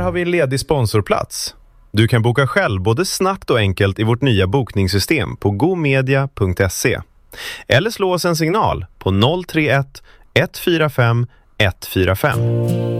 har vi en ledig sponsorplats. Du kan boka själv både snabbt och enkelt i vårt nya bokningssystem på gomedia.se. Eller slå oss en signal på 031 145 145.